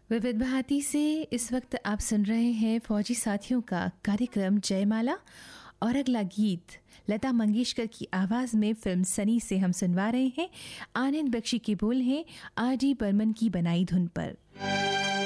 विविध भारती से इस वक्त आप सुन रहे हैं फौजी साथियों का कार्यक्रम जयमाला। और अगला गीत लता मंगेशकर की आवाज़ में फिल्म सनी से हम सुनवा रहे हैं। आनंद बख्शी के बोल हैं आर डी बर्मन की बनाई धुन पर।